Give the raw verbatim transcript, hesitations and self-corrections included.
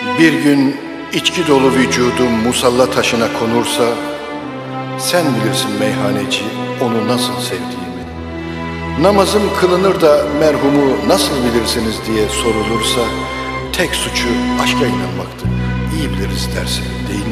Bir gün içki dolu vücudum musalla taşına konursa, sen bilirsin meyhaneci onu nasıl sevdiğimi. Namazım kılınır da merhumu nasıl bilirsiniz diye sorulursa, tek suçu aşka inanmaktı. İyi biliriz dersin, değil mi?